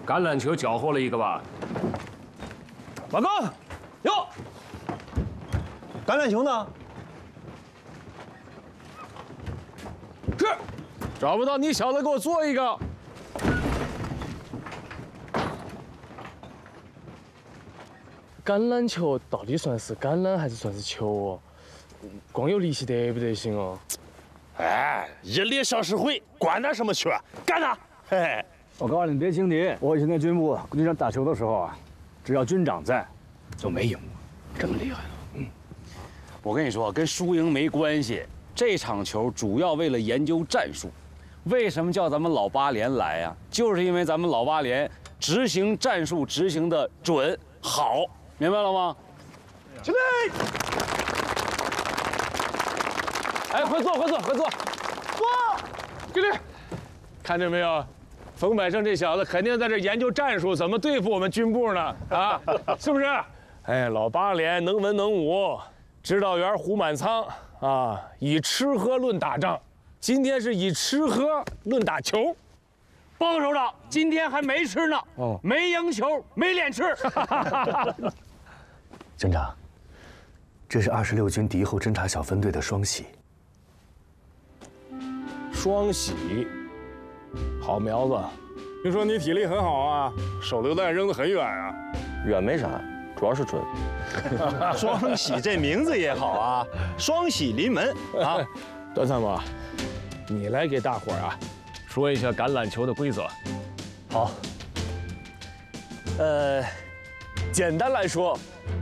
橄榄球缴获了一个吧？ 报告，哟，橄榄球呢？ 是，找不到你小子给我做一个。 橄榄球到底算是橄榄还是算是球哦？光有力气得不得行哦？ 哎，一力小时会，管他什么球，干他！嘿嘿。 我告诉你，别轻敌。我以前在军部跟军长打球的时候啊，只要军长在，就没赢过。这么厉害呢？ 我跟你说，跟输赢没关系。这场球主要为了研究战术。为什么叫咱们老八连来呀？就是因为咱们老八连执行战术执行的准好，明白了吗？ 起来！ 哎，快坐，快坐，快坐，坐，给力！看见没有？ 冯百胜这小子肯定在这研究战术，怎么对付我们军部呢？啊，是不是？哎，老八连能文能武，指导员胡满仓啊，以吃喝论打仗。今天是以吃喝论打球。 报告首长，今天还没吃呢，没赢球，没脸吃。 军长，这是26军敌后侦察小分队的双喜。 双喜。 好苗子，听说你体力很好啊，手榴弹扔得很远啊。 远没啥，主要是准。 双喜这名字也好啊，双喜临门啊。 段参谋，你来给大伙儿啊说一下橄榄球的规则。 好。简单来说，